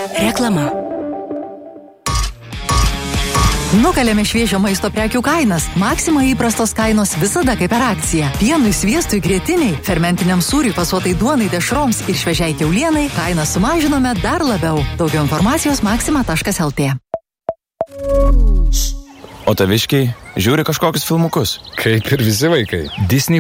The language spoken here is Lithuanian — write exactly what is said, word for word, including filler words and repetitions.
Reklama. Nukalėme šviežio maisto prekių kainas. Maxima įprastos kainos visada kaip per akciją. Pienui, sviestui, grietiniai, fermentiniam sūriui, pasuotai duonai, dešroms ir šviežiai kiaulienai kainą sumažinome dar labiau. Daugiau informacijos maxima taškas el tė. O taviškiai žiūri kažkokius filmukus. Kaip ir visi vaikai. Disney